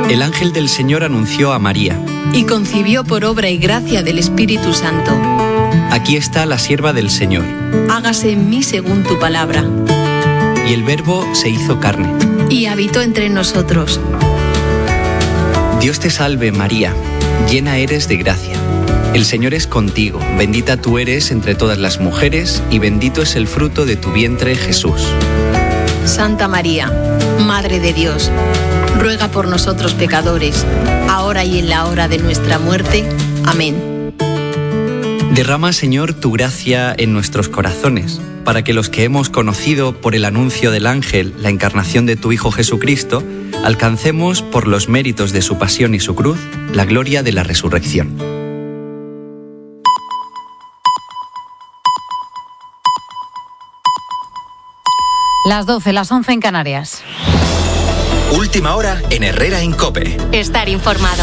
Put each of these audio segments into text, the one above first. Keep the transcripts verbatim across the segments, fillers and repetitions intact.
El ángel del Señor anunció a María. Y concibió por obra y gracia del Espíritu Santo. Aquí está la sierva del Señor. Hágase en mí según tu palabra. Y el Verbo se hizo carne. Y habitó entre nosotros. Dios te salve, María, llena eres de gracia. El Señor es contigo, bendita tú eres entre todas las mujeres, y bendito es el fruto de tu vientre, Jesús. Santa María, Madre de Dios, ruega por nosotros pecadores, ahora y en la hora de nuestra muerte. Amén. Derrama, Señor, tu gracia en nuestros corazones, para que los que hemos conocido por el anuncio del ángel la encarnación de tu Hijo Jesucristo, alcancemos, por los méritos de su pasión y su cruz, la gloria de la resurrección. Las doce, las once en Canarias. Última hora en Herrera en COPE. Estar informado.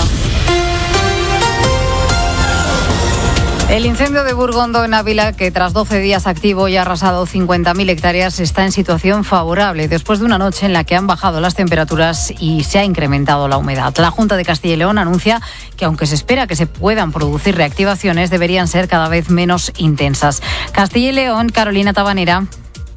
El incendio de Burgondo en Ávila, que tras doce días activo y ha arrasado cincuenta mil hectáreas, está en situación favorable después de una noche en la que han bajado las temperaturas y se ha incrementado la humedad. La Junta de Castilla y León anuncia que, aunque se espera que se puedan producir reactivaciones, deberían ser cada vez menos intensas. Castilla y León, Carolina Tabanera.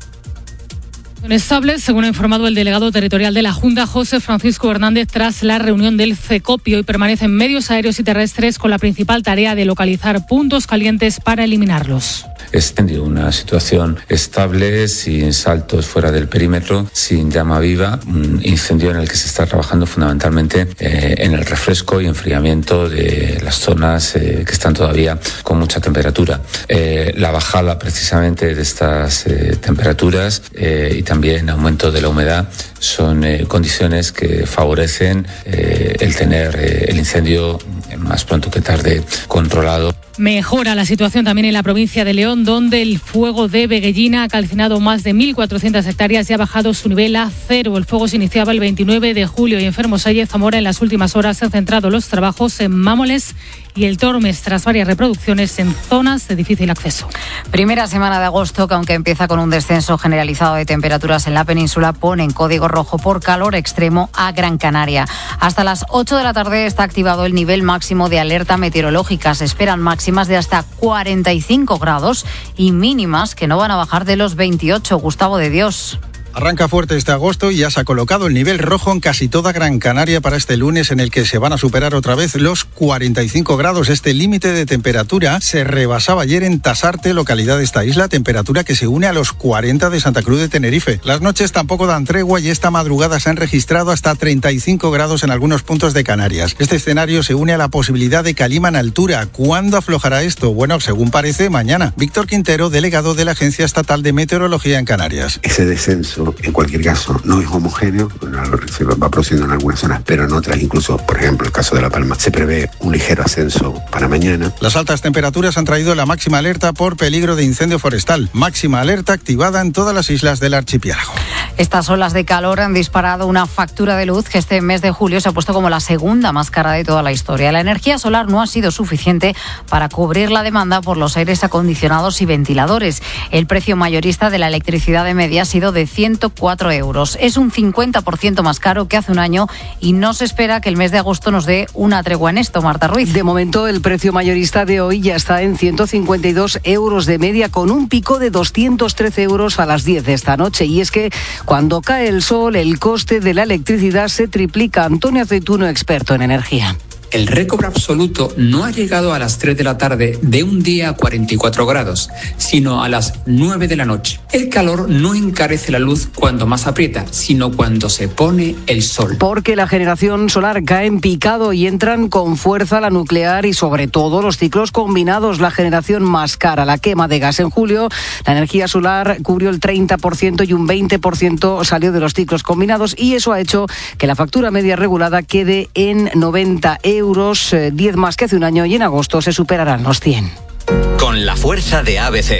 Estables, según ha informado el delegado territorial de la Junta, José Francisco Hernández, tras la reunión del CECOPI. Hoy permanecen medios aéreos y terrestres con la principal tarea de localizar puntos calientes para eliminarlos. Es una situación estable, sin saltos fuera del perímetro, sin llama viva, un incendio en el que se está trabajando fundamentalmente eh, en el refresco y enfriamiento de las zonas eh, que están todavía con mucha temperatura. Eh, la bajada precisamente de estas eh, temperaturas eh, y también aumento de la humedad son eh, condiciones que favorecen eh, el tener eh, el incendio más pronto que tarde controlado. Mejora la situación también en la provincia de León, donde el fuego de Veguellina ha calcinado más de mil cuatrocientas hectáreas y ha bajado su nivel a cero. El fuego se iniciaba el veintinueve de julio y en Fermoselle, Zamora, en las últimas horas se han centrado los trabajos en Mámoles y el Tormes, tras varias reproducciones en zonas de difícil acceso. Primera semana de agosto, que aunque empieza con un descenso generalizado de temperaturas en la península, pone en código rojo por calor extremo a Gran Canaria. Hasta las ocho de la tarde está activado el nivel máximo de alerta meteorológica. Se esperan máximas de hasta cuarenta y cinco grados y mínimas que no van a bajar de los veintiocho. Gustavo de Dios. Arranca fuerte este agosto y ya se ha colocado el nivel rojo en casi toda Gran Canaria para este lunes, en el que se van a superar otra vez los cuarenta y cinco grados. Este límite de temperatura se rebasaba ayer en Tasarte, localidad de esta isla, temperatura que se une a los cuarenta de Santa Cruz de Tenerife. Las noches tampoco dan tregua y esta madrugada se han registrado hasta treinta y cinco grados en algunos puntos de Canarias. Este escenario se une a la posibilidad de calima en altura. ¿Cuándo aflojará esto? Bueno, según parece, mañana. Víctor Quintero, delegado de la Agencia Estatal de Meteorología en Canarias. Ese descenso, en cualquier caso, no es homogéneo, se va produciendo en algunas zonas, pero en otras, incluso, por ejemplo, el caso de La Palma, se prevé un ligero ascenso para mañana. Las altas temperaturas han traído la máxima alerta por peligro de incendio forestal, máxima alerta activada en todas las islas del archipiélago. Estas olas de calor han disparado una factura de luz que este mes de julio se ha puesto como la segunda más cara de toda la historia. La energía solar no ha sido suficiente para cubrir la demanda por los aires acondicionados y ventiladores. El precio mayorista de la electricidad de media ha sido de ciento cuatro euros. Es un cincuenta por ciento más caro que hace un año y no se espera que el mes de agosto nos dé una tregua en esto, Marta Ruiz. De momento, el precio mayorista de hoy ya está en ciento cincuenta y dos euros de media, con un pico de doscientos trece euros a las diez de esta noche. Y es que cuando cae el sol, el coste de la electricidad se triplica. Antonio Aceituno, experto en energía. El récord absoluto no ha llegado a las tres de la tarde de un día a cuarenta y cuatro grados, sino a las nueve de la noche. El calor no encarece la luz cuando más aprieta, sino cuando se pone el sol. Porque la generación solar cae en picado y entran con fuerza la nuclear y sobre todo los ciclos combinados, la generación más cara, la quema de gas. En julio, la energía solar cubrió el treinta por ciento y un veinte por ciento salió de los ciclos combinados, y eso ha hecho que la factura media regulada quede en noventa euros, diez más que hace un año, y en agosto se superarán los cien. Con la fuerza de A B C.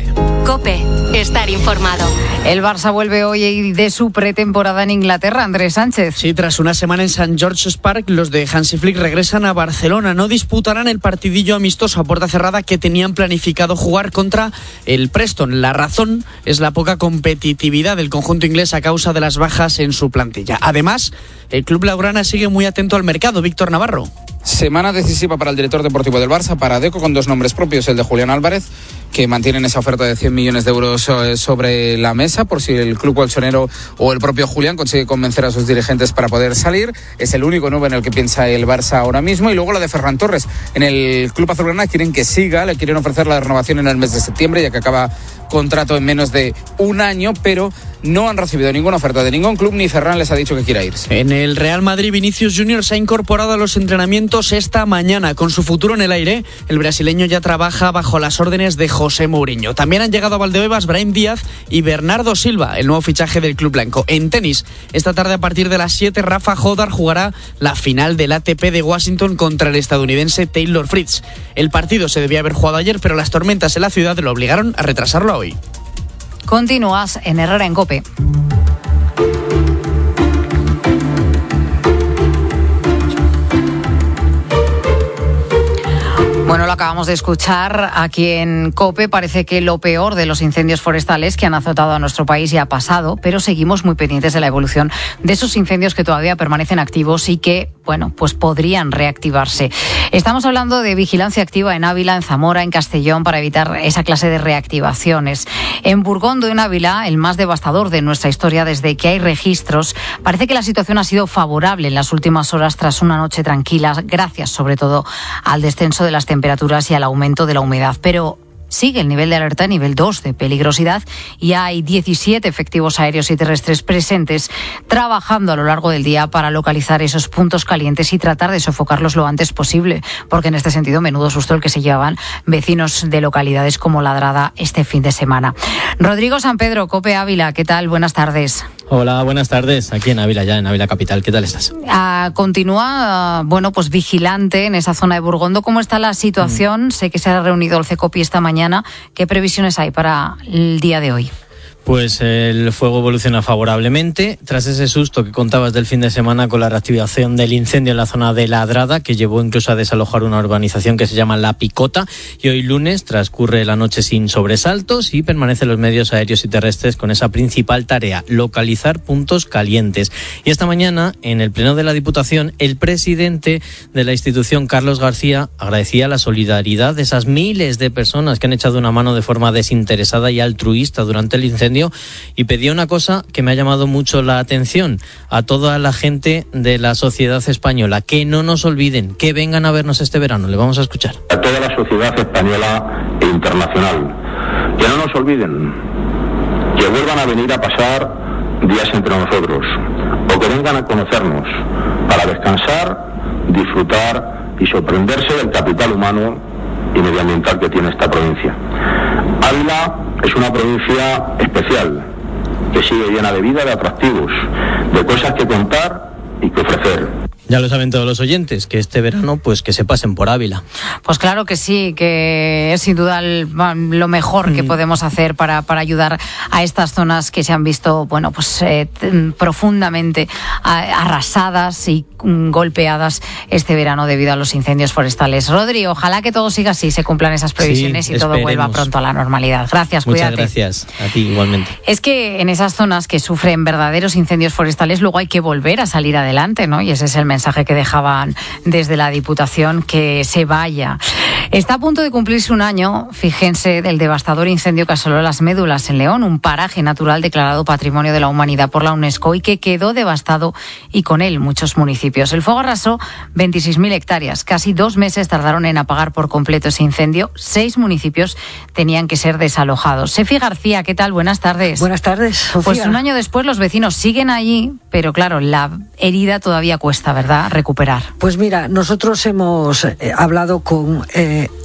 COPE. Estar informado. El Barça vuelve hoy de su pretemporada en Inglaterra. Andrés Sánchez. Sí, tras una semana en Saint George's Park, los de Hansi Flick regresan a Barcelona. No disputarán el partidillo amistoso a puerta cerrada que tenían planificado jugar contra el Preston. La razón es la poca competitividad del conjunto inglés a causa de las bajas en su plantilla. Además, el club blaugrana sigue muy atento al mercado. Víctor Navarro. Semana decisiva para el director deportivo del Barça, para Deco, con dos nombres propios, el de Julián Álvarez, que mantienen esa oferta de cien millones de euros sobre la mesa por si el club colchonero o el propio Julián consigue convencer a sus dirigentes para poder salir. Es el único nuevo en el que piensa el Barça ahora mismo. Y luego la de Ferran Torres. En el club azulgrana quieren que siga, le quieren ofrecer la renovación en el mes de septiembre, ya que acaba contrato en menos de un año, pero no han recibido ninguna oferta de ningún club, ni Ferran les ha dicho que quiera irse. En el Real Madrid, Vinicius Junior se ha incorporado a los entrenamientos esta mañana. Con su futuro en el aire, el brasileño ya trabaja bajo las órdenes de José Mourinho. También han llegado a Valdebebas Brahim Díaz y Bernardo Silva, el nuevo fichaje del club blanco. En tenis, esta tarde a partir de las siete, Rafa Jodar jugará la final del A T P de Washington contra el estadounidense Taylor Fritz. El partido se debía haber jugado ayer, pero las tormentas en la ciudad lo obligaron a retrasarlo a hoy. Continúas en Herrera en COPE. Bueno, lo acabamos de escuchar aquí en COPE. Parece que lo peor de los incendios forestales que han azotado a nuestro país ya ha pasado, pero seguimos muy pendientes de la evolución de esos incendios que todavía permanecen activos y que, bueno, pues podrían reactivarse. Estamos hablando de vigilancia activa en Ávila, en Zamora, en Castellón, para evitar esa clase de reactivaciones. En Burgondo, en Ávila, el más devastador de nuestra historia desde que hay registros, parece que la situación ha sido favorable en las últimas horas tras una noche tranquila, gracias sobre todo al descenso de las temperaturas temperaturas y al aumento de la humedad, pero sigue el nivel de alerta nivel dos de peligrosidad y hay diecisiete efectivos aéreos y terrestres presentes trabajando a lo largo del día para localizar esos puntos calientes y tratar de sofocarlos lo antes posible, porque en este sentido menudo susto el que se llevaban vecinos de localidades como Ladrada este fin de semana. Rodrigo San Pedro, COPE Ávila, ¿qué tal? Buenas tardes. Hola, buenas tardes. Aquí en Ávila, ya en Ávila Capital. ¿Qué tal estás? Uh, continúa, uh, bueno, pues vigilante en esa zona de Burgondo. ¿Cómo está la situación? Mm. Sé que se ha reunido el CECOPI esta mañana. ¿Qué previsiones hay para el día de hoy? Pues el fuego evoluciona favorablemente tras ese susto que contabas del fin de semana con la reactivación del incendio en la zona de Ladrada, que llevó incluso a desalojar una urbanización que se llama La Picota, y hoy lunes transcurre la noche sin sobresaltos y permanecen los medios aéreos y terrestres con esa principal tarea, localizar puntos calientes. Y esta mañana, en el Pleno de la Diputación, el presidente de la institución, Carlos García, agradecía la solidaridad de esas miles de personas que han echado una mano de forma desinteresada y altruista durante el incendio, y pedía una cosa que me ha llamado mucho la atención a toda la gente de la sociedad española: que no nos olviden, que vengan a vernos este verano. Le vamos a escuchar. A toda la sociedad española e internacional, que no nos olviden, que vuelvan a venir a pasar días entre nosotros, o que vengan a conocernos para descansar, disfrutar y sorprenderse del capital humano y medioambiental que tiene esta provincia. Ávila es una provincia especial, que sigue llena de vida, de atractivos, de cosas que contar y que ofrecer. Ya lo saben todos los oyentes, que este verano pues que se pasen por Ávila. Pues claro que sí, que es sin duda el, lo mejor que podemos hacer para, para ayudar a estas zonas que se han visto, bueno, pues eh, profundamente arrasadas y golpeadas este verano debido a los incendios forestales. Rodri, ojalá que todo siga así, se cumplan esas previsiones sí, y todo vuelva pronto a la normalidad. Gracias, Muchas cuídate. gracias, a ti igualmente. Es que en esas zonas que sufren verdaderos incendios forestales luego hay que volver a salir adelante, ¿no? Y ese es el mensaje mensaje que dejaban desde la Diputación, que se vaya. Está a punto de cumplirse un año, fíjense, del devastador incendio que asoló Las Médulas en León, un paraje natural declarado Patrimonio de la Humanidad por la UNESCO y que quedó devastado y con él muchos municipios. El fuego arrasó veintiséis mil hectáreas. Casi dos meses tardaron en apagar por completo ese incendio. Seis municipios tenían que ser desalojados. Sefi García, ¿qué tal? Buenas tardes. Buenas tardes, Sofía. Pues un año después los vecinos siguen allí, pero claro, la herida todavía cuesta, ¿verdad?, recuperar. Pues mira, nosotros hemos eh, hablado con eh,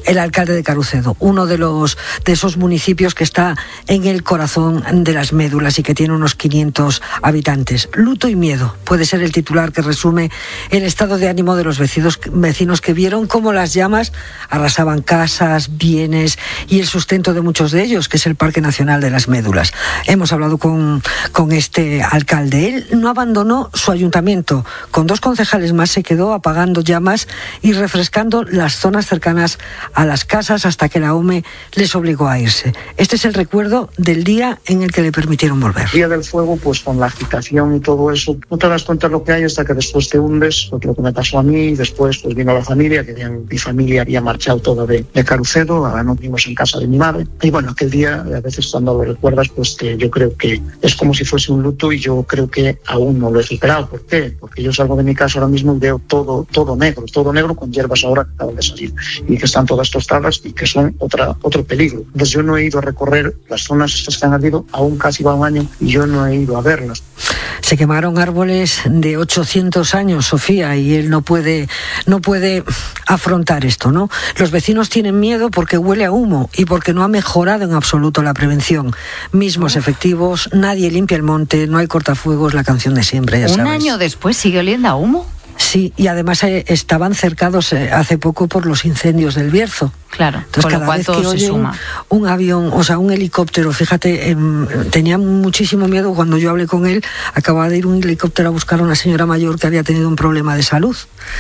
el alcalde de Carucedo, uno de los de esos municipios que está en el corazón de las médulas y que tiene unos quinientos habitantes. Luto y miedo puede ser el titular que resume el estado de ánimo de los vecinos, vecinos que vieron cómo las llamas arrasaban casas, bienes y el sustento de muchos de ellos, que es el Parque Nacional de las Médulas. Hemos hablado con, con este alcalde. Él no abandonó su ayuntamiento. Con dos concejales más se quedó apagando llamas y refrescando las zonas cercanas a las casas hasta que la O M E les obligó a irse. Este es el recuerdo del día en el que le permitieron volver. El día del fuego, pues con la agitación y todo eso, no te das cuenta de lo que hay hasta que después te hundes, porque lo que me pasó a mí, y después pues vino la familia, que mi familia había marchado toda de, de Carucedo, ahora nos vimos en casa de mi madre, y bueno, aquel día, a veces cuando lo recuerdas, pues que yo creo que es como si fuese un luto y yo creo que aún no lo he superado. ¿Por qué? Porque yo salgo de mi casa ahora mismo y veo todo, todo negro, todo negro con hierbas ahora que acaban de salir y que están todas tostadas y que son otra, otro peligro. Entonces yo no he ido a recorrer las zonas estas que han ardido, aún casi va un año y yo no he ido a verlas. Se quemaron árboles de ochocientos años, Sofía, y él no puede, no puede afrontar esto, ¿no? Los vecinos tienen miedo porque huele a humo y porque no ha mejorado en absoluto la prevención. Mismos efectivos, nadie limpia el monte, no hay cortafuegos, la canción de siempre, ya ¿Un sabes. año después sigue oliendo a humo? Sí, y además eh, estaban cercados eh, hace poco por los incendios del Bierzo. Claro, entonces con cada lo cual vez todo que se oyen suma. Un avión, o sea, un helicóptero, fíjate, eh, tenía muchísimo miedo cuando yo hablé con él. Acababa de ir un helicóptero a buscar a una señora mayor que había tenido un problema de salud.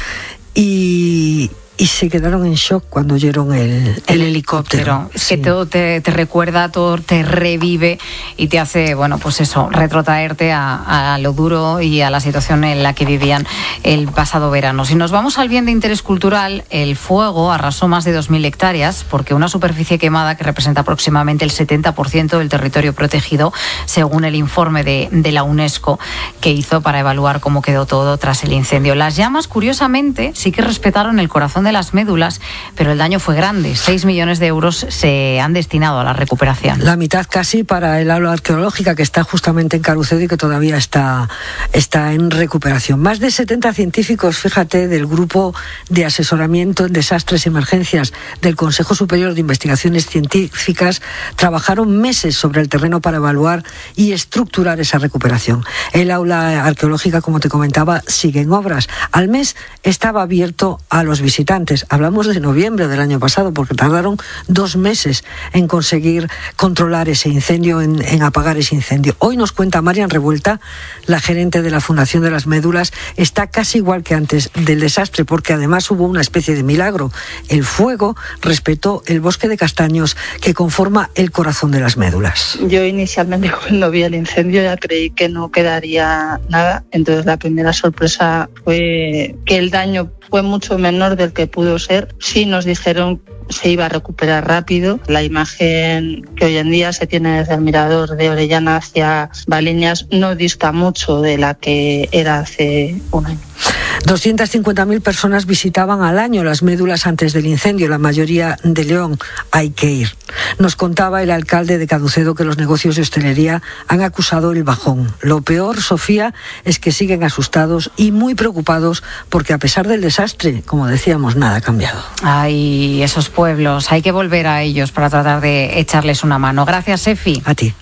Y... y se quedaron en shock cuando oyeron el, el, el helicóptero. helicóptero. Es sí. que todo te, te recuerda, todo te revive y te hace, bueno, pues eso, retrotraerte a, a lo duro y a la situación en la que vivían el pasado verano. Si nos vamos al bien de interés cultural, el fuego arrasó más de dos mil hectáreas porque una superficie quemada que representa aproximadamente el setenta por ciento del territorio protegido, según el informe de, de la UNESCO que hizo para evaluar cómo quedó todo tras el incendio. Las llamas, curiosamente, sí que respetaron el corazón de las médulas, pero el daño fue grande. seis millones de euros se han destinado a la recuperación. La mitad casi para el aula arqueológica que está justamente en Carucedo y que todavía está, está en recuperación. Más de setenta científicos, fíjate, del grupo de asesoramiento en desastres y emergencias del Consejo Superior de Investigaciones Científicas trabajaron meses sobre el terreno para evaluar y estructurar esa recuperación. El aula arqueológica, como te comentaba, sigue en obras. Al mes estaba abierto a los visitantes. Hablamos de noviembre del año pasado porque tardaron dos meses en conseguir controlar ese incendio, en, en apagar ese incendio. Hoy nos cuenta Marian Revuelta, la gerente de la Fundación de las Médulas, está casi igual que antes del desastre porque además hubo una especie de milagro. El fuego respetó el bosque de castaños que conforma el corazón de las médulas. Yo inicialmente cuando vi el incendio ya creí que no quedaría nada, entonces la primera sorpresa fue que el daño fue mucho menor del que pudo ser. Sí nos dijeron se iba a recuperar rápido. La imagen que hoy en día se tiene desde el mirador de Orellana hacia Valiñas no dista mucho de la que era hace un año. doscientas cincuenta mil personas visitaban al año las médulas antes del incendio, la mayoría de León. Hay que ir. Nos contaba el alcalde de Carucedo que los negocios de hostelería han acusado el bajón. Lo peor, Sofía, es que siguen asustados y muy preocupados porque a pesar del desastre, como decíamos, nada ha cambiado. Ay, esos pueblos, hay que volver a ellos para tratar de echarles una mano. Gracias, Efi. A ti.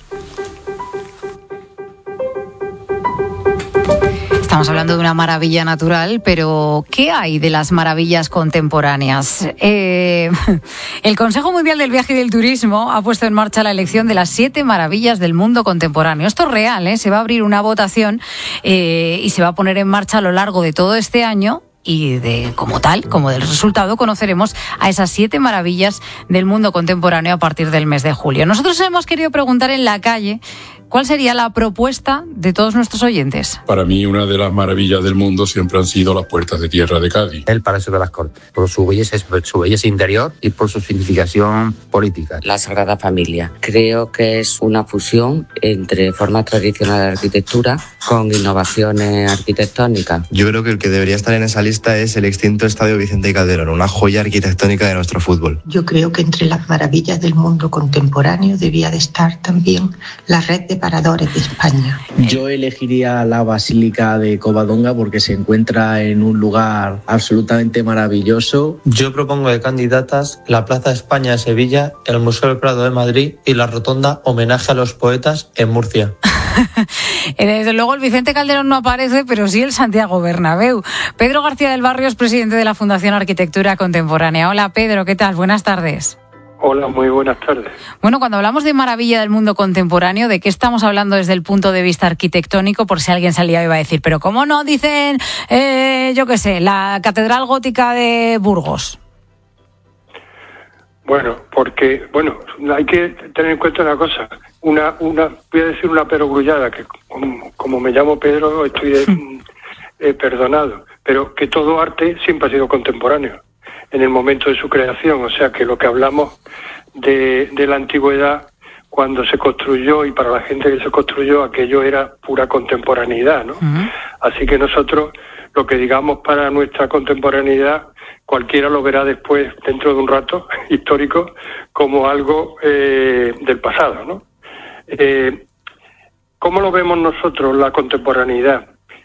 Estamos hablando de una maravilla natural, pero ¿qué hay de las maravillas contemporáneas? Eh, el Consejo Mundial del Viaje y del Turismo ha puesto en marcha la elección de las siete maravillas del mundo contemporáneo. Esto es real, ¿eh? Se va a abrir una votación eh, y se va a poner en marcha a lo largo de todo este año. Y de como tal, como del resultado, conoceremos a esas siete maravillas del mundo contemporáneo a partir del mes de julio. Nosotros hemos querido preguntar en la calle ¿cuál sería la propuesta de todos nuestros oyentes? Para mí, una de las maravillas del mundo siempre han sido las puertas de tierra de Cádiz. El Palacio de las Cortes, por su belleza, su belleza interior y por su significación política. La Sagrada Familia. Creo que es una fusión entre forma tradicional de arquitectura con innovaciones arquitectónicas. Yo creo que el que debería estar en esa lista es el extinto Estadio Vicente Calderón, una joya arquitectónica de nuestro fútbol. Yo creo que entre las maravillas del mundo contemporáneo debía de estar también la red de preparadores de España. Yo elegiría la Basílica de Covadonga porque se encuentra en un lugar absolutamente maravilloso. Yo propongo de candidatas la Plaza España de Sevilla, el Museo del Prado de Madrid y la Rotonda Homenaje a los Poetas en Murcia. Desde luego el Vicente Calderón no aparece, pero sí el Santiago Bernabéu. Pedro García del Barrio es presidente de la Fundación Arquitectura Contemporánea. Hola Pedro, ¿qué tal? Buenas tardes. Hola, muy buenas tardes. Bueno, cuando hablamos de maravilla del mundo contemporáneo, ¿de qué estamos hablando desde el punto de vista arquitectónico? Por si alguien salía y iba a decir, pero ¿cómo no dicen, eh, yo qué sé, la Catedral Gótica de Burgos? Bueno, porque, bueno, hay que tener en cuenta una cosa, una, una, voy a decir una perogrullada, que como, como me llamo Pedro estoy eh, eh, perdonado, pero que todo arte siempre ha sido contemporáneo en el momento de su creación, o sea que lo que hablamos de, de la antigüedad, cuando se construyó y para la gente que se construyó, aquello era pura contemporaneidad, ¿no? Uh-huh. Así que nosotros, lo que digamos para nuestra contemporaneidad, cualquiera lo verá después, dentro de un rato histórico, como algo eh, del pasado, ¿no? Eh, ¿Cómo lo vemos nosotros, la contemporaneidad?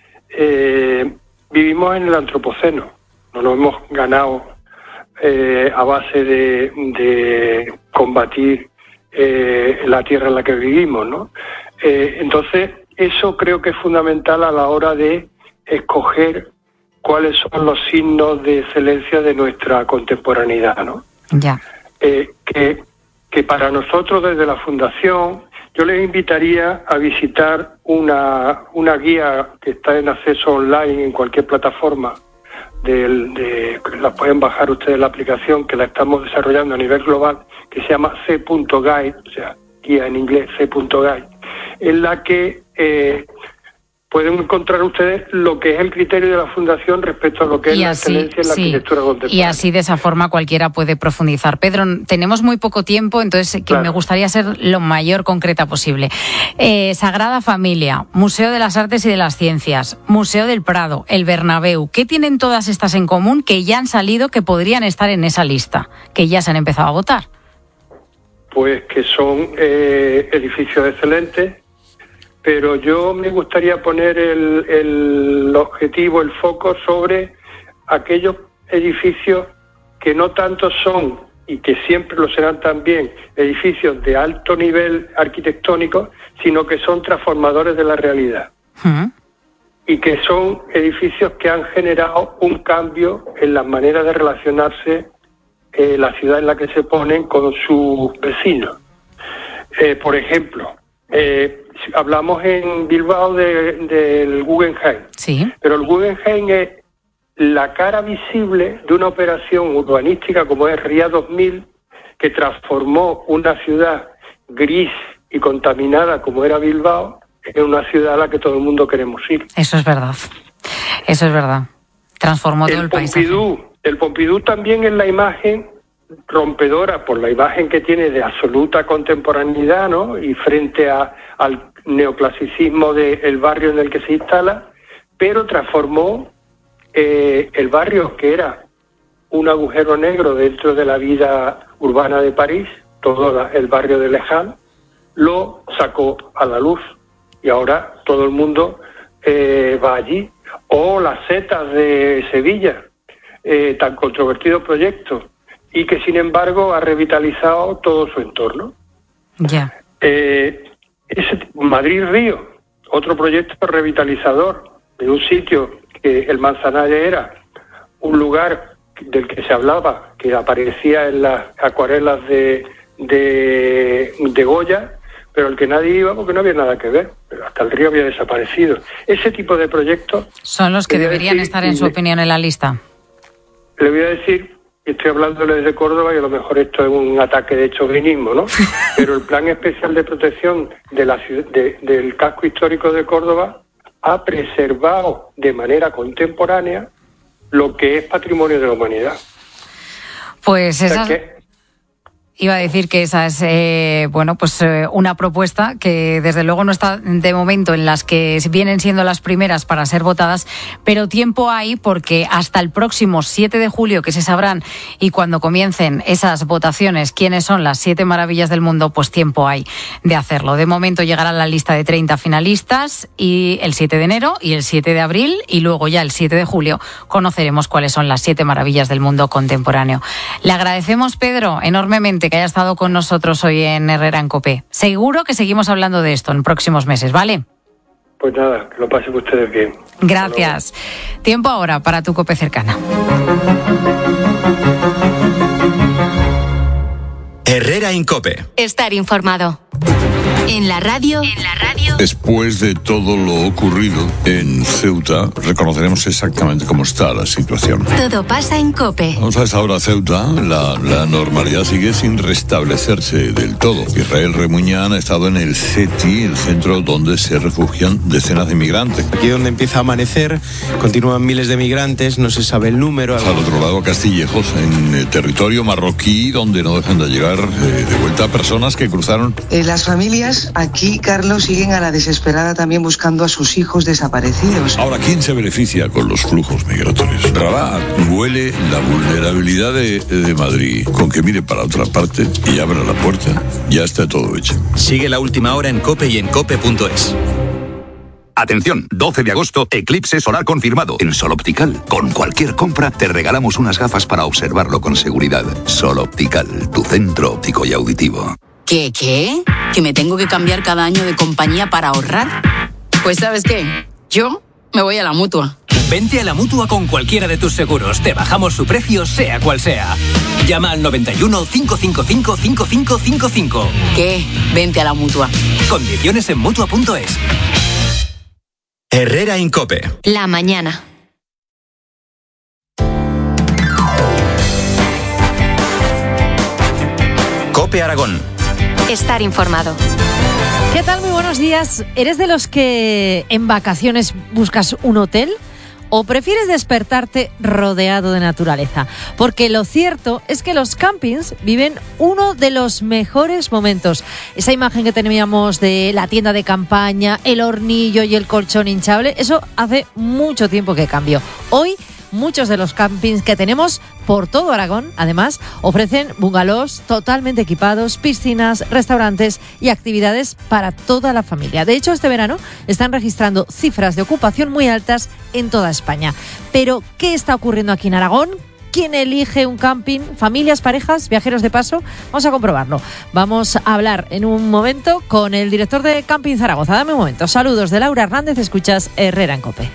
Eh, vivimos en el antropoceno, no lo hemos ganado eh, a base de, de combatir eh, la tierra en la que vivimos, ¿no? Eh, entonces, eso creo que es fundamental a la hora de escoger cuáles son los signos de excelencia de nuestra contemporaneidad, ¿no? Ya. Eh, que, que para nosotros desde la Fundación, yo les invitaría a visitar una, una guía que está en acceso online en cualquier plataforma, del, de, la pueden bajar ustedes en la aplicación, que la estamos desarrollando a nivel global, que se llama C punto guide, o sea, guía en inglés, C punto guide, en la que eh, pueden encontrar ustedes lo que es el criterio de la Fundación respecto a lo que es la excelencia en la sí, arquitectura contemporánea. Y así de esa forma cualquiera puede profundizar. Pedro, tenemos muy poco tiempo, entonces que claro. Me gustaría ser lo mayor concreta posible. Eh, Sagrada Familia, Museo de las Artes y de las Ciencias, Museo del Prado, el Bernabéu. ¿Qué tienen todas estas en común que ya han salido, que podrían estar en esa lista, que ya se han empezado a votar? Pues que son eh, edificios excelentes, pero yo me gustaría poner el, el objetivo, el foco sobre aquellos edificios que no tanto son, y que siempre lo serán también, edificios de alto nivel arquitectónico, sino que son transformadores de la realidad. Uh-huh. Y que son edificios que han generado un cambio en la manera de relacionarse eh, la ciudad en la que se ponen con sus vecinos. Eh, por ejemplo, eh, hablamos en Bilbao de, del Guggenheim, sí. Pero el Guggenheim es la cara visible de una operación urbanística como es Ría dos mil, que transformó una ciudad gris y contaminada como era Bilbao en una ciudad a la que todo el mundo queremos ir. Eso es verdad, eso es verdad. Transformó todo el, el paisaje. Pompidou, el Pompidou también es la imagen rompedora por la imagen que tiene de absoluta contemporaneidad, ¿no? Y frente a, al neoclasicismo del barrio en el que se instala, pero transformó eh, el barrio, que era un agujero negro dentro de la vida urbana de París, todo la, el barrio de Les Halles, lo sacó a la luz y ahora todo el mundo eh, va allí. O las setas de Sevilla, eh, tan controvertido proyecto, y que sin embargo ha revitalizado todo su entorno. Ya. Yeah. Eh, ese Madrid-Río, otro proyecto revitalizador de un sitio que el Manzanares era un lugar del que se hablaba, que aparecía en las acuarelas de, de, de Goya, pero el que nadie iba porque no había nada que ver, pero hasta el río había desaparecido. Ese tipo de proyectos... Son los que deberían decir, estar, en su opinión, en la lista. Le voy a decir, estoy hablándole desde Córdoba y a lo mejor esto es un ataque de chauvinismo, ¿no? Pero el Plan Especial de Protección de la ciudad, de, del casco histórico de Córdoba ha preservado de manera contemporánea lo que es patrimonio de la humanidad. Pues o esas... sea que iba a decir que esa es eh, bueno, pues eh, una propuesta que desde luego no está de momento en las que vienen siendo las primeras para ser votadas, pero tiempo hay porque hasta el próximo siete de julio, que se sabrán, y cuando comiencen esas votaciones, quiénes son las siete maravillas del mundo, pues tiempo hay de hacerlo. De momento llegará la lista de treinta finalistas y el siete de enero y el siete de abril, y luego ya el siete de julio conoceremos cuáles son las siete maravillas del mundo contemporáneo. Le agradecemos, Pedro, enormemente que haya estado con nosotros hoy en Herrera en COPE. Seguro que seguimos hablando de esto en próximos meses, ¿vale? Pues nada, que lo pasen ustedes bien. Gracias. Tiempo ahora para tu COPE cercana. Herrera en COPE. Estar informado. En la radio. En la radio. Después de todo lo ocurrido en Ceuta, reconoceremos exactamente cómo está la situación. Todo pasa en COPE. Vamos a esta hora, Ceuta. La, la normalidad sigue sin restablecerse del todo. Israel Remuñán ha estado en el C E T I, el centro donde se refugian decenas de migrantes. Aquí donde empieza a amanecer, continúan miles de migrantes, no se sabe el número. Al otro lado, Castillejos, en el territorio marroquí, donde no dejan de llegar eh, de vuelta personas que cruzaron. Eh, las familias aquí, Carlos, siguen a la desesperada también buscando a sus hijos desaparecidos. Ahora, ¿quién se beneficia con los flujos migratorios? Rabat huele la vulnerabilidad de, de Madrid, con que mire para otra parte y abra la puerta. Ya está todo hecho. Sigue la última hora en COPE y en cope punto es. Atención, doce de agosto, eclipse solar confirmado. En Sol Optical, con cualquier compra, te regalamos unas gafas para observarlo con seguridad. Sol Optical, tu centro óptico y auditivo. ¿Qué, qué? ¿Que me tengo que cambiar cada año de compañía para ahorrar? Pues ¿sabes qué? Yo me voy a la Mutua. Vente a la Mutua con cualquiera de tus seguros. Te bajamos su precio, sea cual sea. Llama al noventa y uno, cinco cinco cinco, cinco cinco cinco cinco. ¿Qué? Vente a la Mutua. Condiciones en Mutua punto es. Herrera en COPE. La mañana. COPE Aragón. Estar informado. ¿Qué tal? Muy buenos días. ¿Eres de los que en vacaciones buscas un hotel? ¿O prefieres despertarte rodeado de naturaleza? Porque lo cierto es que los campings viven uno de los mejores momentos. Esa imagen que teníamos de la tienda de campaña, el hornillo y el colchón hinchable, eso hace mucho tiempo que cambió. Hoy, muchos de los campings que tenemos por todo Aragón, además, ofrecen bungalows totalmente equipados, piscinas, restaurantes y actividades para toda la familia. De hecho, este verano están registrando cifras de ocupación muy altas en toda España. Pero, ¿qué está ocurriendo aquí en Aragón? ¿Quién elige un camping? ¿Familias, parejas, viajeros de paso? Vamos a comprobarlo. Vamos a hablar en un momento con el director de Camping Zaragoza. Dame un momento. Saludos de Laura Hernández. Escuchas Herrera en COPE.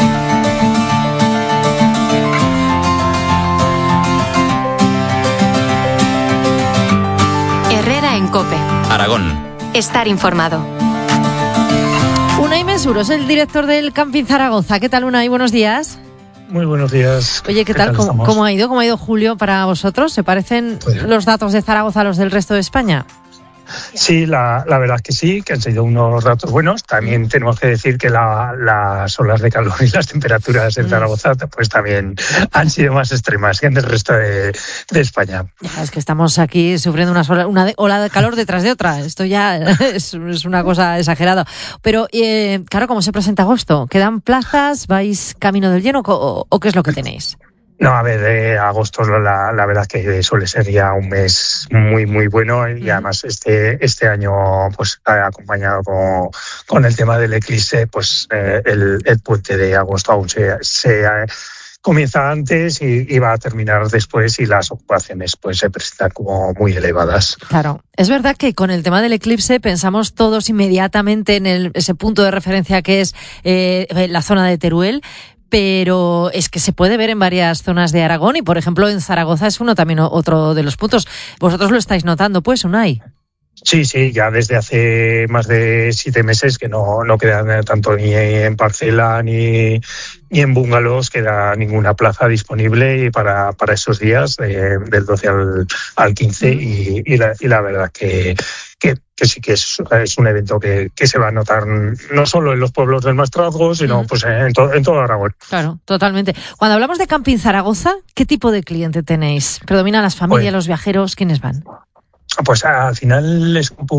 En COPE. Aragón. Estar informado. Unai Mesuro es el director del Camping Zaragoza. ¿Qué tal, Unai? Buenos días. Muy buenos días. Oye, ¿qué, ¿Qué tal? tal ¿Cómo, ¿Cómo ha ido? ¿Cómo ha ido julio para vosotros? ¿Se parecen pues, los datos de Zaragoza a los del resto de España? Sí, la, la verdad es que sí, que han sido unos datos buenos. También tenemos que decir que la, las olas de calor y las temperaturas en Zaragoza pues también han sido más extremas que en el resto de, de España. Ya, es que estamos aquí sufriendo una, sola, una de, ola de calor detrás de otra. Esto ya es, es una cosa exagerada. Pero, eh, claro, ¿cómo se presenta agosto? ¿Quedan plazas? ¿Vais camino del lleno? ¿O, o qué es lo que tenéis? No, a ver, eh, agosto la, la verdad es que suele ser ya un mes muy, muy bueno y además este este año pues ha acompañado con, con el tema del eclipse, pues eh, el, el puente de agosto aún se, se eh, comienza antes y, y va a terminar después y las ocupaciones pues se presentan como muy elevadas. Claro, es verdad que con el tema del eclipse pensamos todos inmediatamente en el, ese punto de referencia que es eh, la zona de Teruel, pero es que se puede ver en varias zonas de Aragón y, por ejemplo, en Zaragoza es uno también otro de los puntos. ¿Vosotros lo estáis notando, pues, Unai? Sí, sí, ya desde hace más de siete meses que no, no quedan tanto ni en parcela ni, ni en bungalows, queda ninguna plaza disponible y para, para esos días, eh, del doce al, al quince, y, y, la, y la verdad que, que, que sí que es, es un evento que, que se va a notar no solo en los pueblos del Maestrazgo, sino uh-huh. pues en, to, en todo Aragón. Claro, totalmente. Cuando hablamos de Camping Zaragoza, ¿qué tipo de cliente tenéis? ¿Predominan las familias, pues, los viajeros? ¿Quiénes van? pues al final es un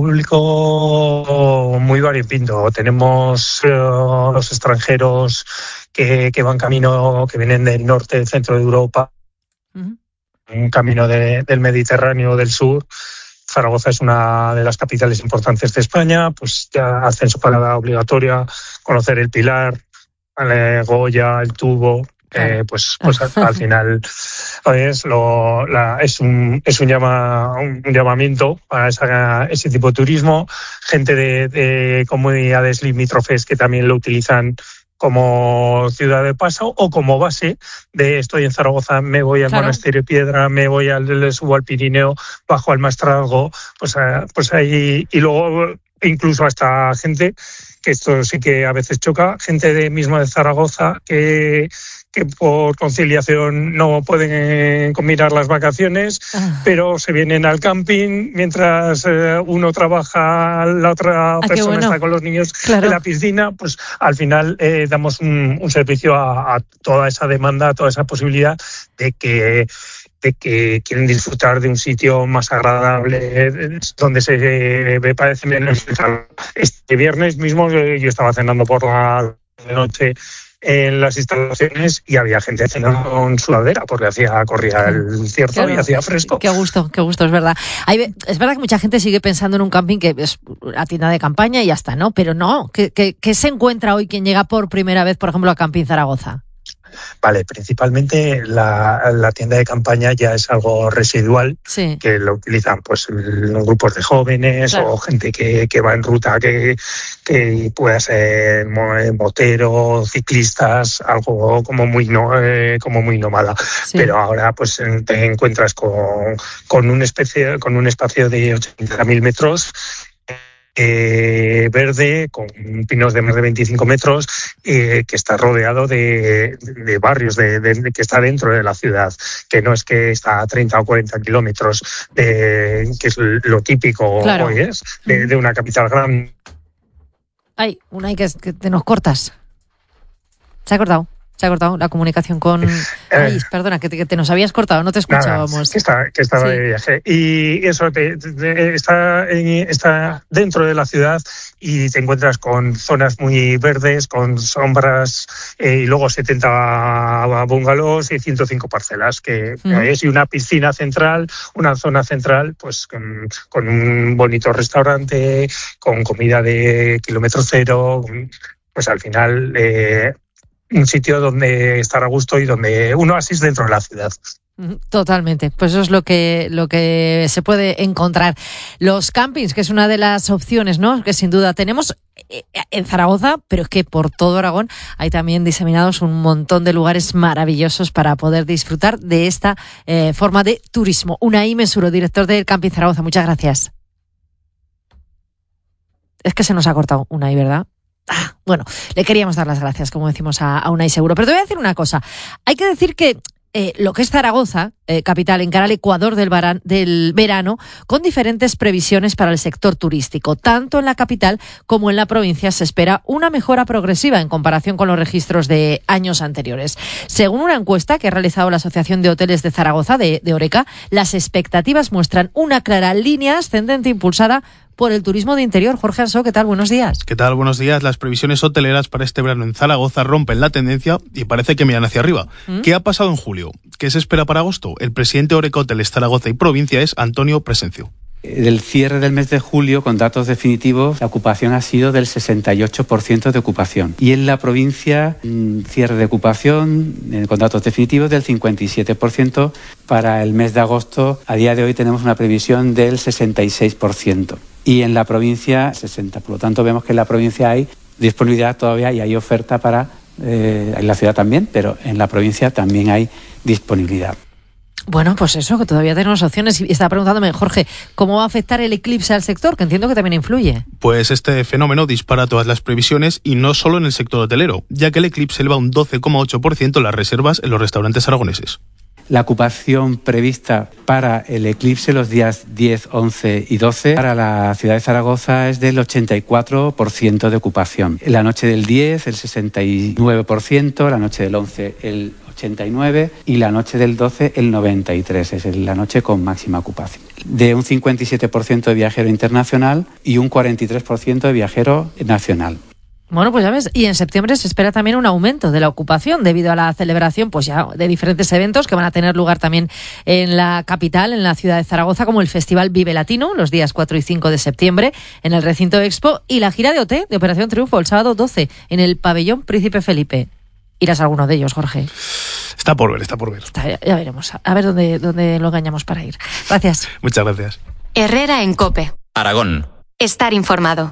público muy variopinto. Tenemos eh, los extranjeros que, que van camino, que vienen del norte, del centro de Europa, uh-huh. un camino de, del Mediterráneo, del sur. Zaragoza es una de las capitales importantes de España, pues ya hacen su parada obligatoria, conocer el Pilar, el Goya, el Tubo. Eh, pues pues al, al final es lo la, es un es un llama un llamamiento para esa, ese tipo de turismo, gente de, de comunidades limítrofes que también lo utilizan como ciudad de paso o como base de estoy en Zaragoza, me voy al claro. Monasterio Piedra, me voy al le subo al Pirineo, bajo al Maestrazgo, pues pues ahí, y luego incluso hasta gente que esto sí que a veces choca, gente de mismo de Zaragoza que que por conciliación no pueden combinar las vacaciones, ah. pero se vienen al camping mientras eh, uno trabaja, la otra ah, persona bueno. está con los niños claro. en la piscina, pues al final eh, damos un, un servicio a, a toda esa demanda, a toda esa posibilidad de que de que quieren disfrutar de un sitio más agradable, donde se ve, parece menos. Este viernes mismo yo estaba cenando por la noche en las instalaciones y había gente cenando con sudadera porque hacía corría el cierzo claro. y hacía fresco. Qué gusto, qué gusto, es verdad. Hay, es verdad que mucha gente sigue pensando en un camping que es la tienda de campaña y ya está, ¿no? Pero no, ¿qué, qué, qué se encuentra hoy quien llega por primera vez, por ejemplo, a Camping Zaragoza? Vale, principalmente la, la tienda de campaña ya es algo residual, sí. que lo utilizan pues los grupos de jóvenes claro. o gente que, que va en ruta, que, que pueda ser motero, ciclistas, algo como muy no, eh, como muy nómada. Sí. Pero ahora pues te encuentras con, con, un especie, con un espacio de ochenta mil metros Eh, verde, con pinos de más de veinticinco metros, eh, que está rodeado de, de barrios, de, de, que está dentro de la ciudad, que no es que está a treinta o cuarenta kilómetros, de, que es lo típico claro. hoy es, de, de una capital grande. Ay, Unai, que, que te nos cortas. Se ha cortado. Se ha cortado la comunicación con... Ay, perdona, que te, que te nos habías cortado, no te escuchábamos. Nada, que, está, que estaba sí. de viaje. Y eso te, te, está, en, está dentro de la ciudad y te encuentras con zonas muy verdes, con sombras, eh, y luego setenta bungalows y ciento cinco parcelas, que mm. es, y una piscina central, una zona central, pues con, con un bonito restaurante, con comida de kilómetro cero, pues al final... Eh, un sitio donde estar a gusto y donde un oasis dentro de la ciudad. Totalmente, pues eso es lo que lo que se puede encontrar. Los campings, que es una de las opciones, ¿no?, que sin duda tenemos en Zaragoza, pero es que por todo Aragón hay también diseminados un montón de lugares maravillosos para poder disfrutar de esta eh, forma de turismo. Unai Mesuro, director del Camping Zaragoza, muchas gracias. Es que se nos ha cortado Unai, ¿verdad? Ah, bueno, le queríamos dar las gracias, como decimos, a, a Unai Seguro. Pero te voy a decir una cosa. Hay que decir que eh, lo que es Zaragoza, eh, capital, encara el Ecuador del, varan, del verano con diferentes previsiones para el sector turístico. Tanto en la capital como en la provincia se espera una mejora progresiva en comparación con los registros de años anteriores. Según una encuesta que ha realizado la Asociación de Hoteles de Zaragoza, de, de Oreca, las expectativas muestran una clara línea ascendente impulsada por el turismo de interior. Jorge Ansó, ¿qué tal? Buenos días. ¿Qué tal? Buenos días. Las previsiones hoteleras para este verano en Zaragoza rompen la tendencia y parece que miran hacia arriba. ¿Mm? ¿Qué ha pasado en julio? ¿Qué se espera para agosto? El presidente de Oreca Hoteles Zaragoza y Provincia es Antonio Presencio. Del cierre del mes de julio, con datos definitivos, la ocupación ha sido del sesenta y ocho por ciento de ocupación. Y en la provincia, cierre de ocupación, eh, con datos definitivos, del cincuenta y siete por ciento. Para el mes de agosto, a día de hoy, tenemos una previsión del sesenta y seis por ciento. Y en la provincia, sesenta por ciento. Por lo tanto, vemos que en la provincia hay disponibilidad todavía y hay oferta para, eh, en la ciudad también, pero en la provincia también hay disponibilidad. Bueno, pues eso, que todavía tenemos opciones. Y estaba preguntándome, Jorge, ¿cómo va a afectar el eclipse al sector? Que entiendo que también influye. Pues este fenómeno dispara todas las previsiones y no solo en el sector hotelero, ya que el eclipse eleva un doce coma ocho por ciento las reservas en los restaurantes aragoneses. La ocupación prevista para el eclipse los días diez, once y doce para la ciudad de Zaragoza es del ochenta y cuatro por ciento de ocupación. La noche del diez, el sesenta y nueve por ciento, la noche del once, el ochenta y nueve y la noche del doce el noventa y tres, es la noche con máxima ocupación. De un cincuenta y siete por ciento de viajero internacional y un cuarenta y tres por ciento de viajero nacional. Bueno, pues ya ves, y en septiembre se espera también un aumento de la ocupación debido a la celebración pues ya de diferentes eventos que van a tener lugar también en la capital, en la ciudad de Zaragoza, como el Festival Vive Latino, los días cuatro y cinco de septiembre, en el recinto Expo, y la gira de O T de Operación Triunfo el sábado doce en el pabellón Príncipe Felipe. ¿Irás a alguno de ellos, Jorge? Está por ver, está por ver. Está, ya, ya veremos, a ver dónde, dónde lo engañamos para ir. Gracias. Muchas gracias. Herrera en COPE. Aragón. Estar informado.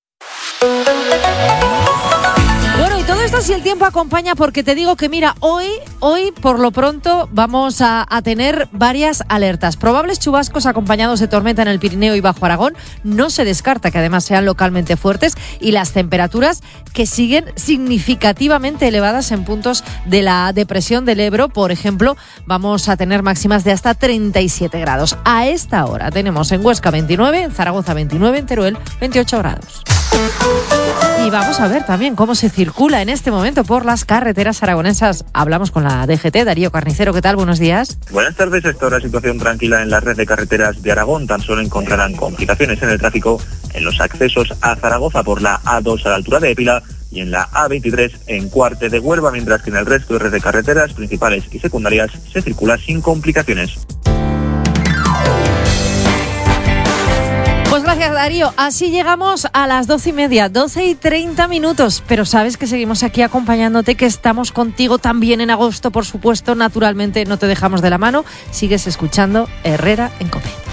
Bueno, y todo esto si el tiempo acompaña, porque te digo que mira, hoy, hoy por lo pronto vamos a, a tener varias alertas. Probables chubascos acompañados de tormenta en el Pirineo y Bajo Aragón. No se descarta que además sean localmente fuertes, y las temperaturas que siguen significativamente elevadas en puntos de la depresión del Ebro. Por ejemplo, vamos a tener máximas de hasta treinta y siete grados. A esta hora tenemos en Huesca veintinueve, en Zaragoza veintinueve, en Teruel veintiocho grados. Y vamos a ver también cómo se circula en este momento por las carreteras aragonesas. Hablamos con la D G T, Darío Carnicero. ¿Qué tal? Buenos días. Buenas tardes. Esta hora situación tranquila en la red de carreteras de Aragón. Tan solo encontrarán complicaciones en el tráfico en los accesos a Zaragoza por la A dos a la altura de Épila y en la A veintitrés en Cuarte de Huelva, mientras que en el resto de red de carreteras principales y secundarias se circula sin complicaciones. Pues gracias, Darío. Así llegamos a las doce y media, doce y treinta minutos. Pero sabes que seguimos aquí acompañándote, que estamos contigo también en agosto, por supuesto. Naturalmente no te dejamos de la mano. Sigues escuchando Herrera en COPE.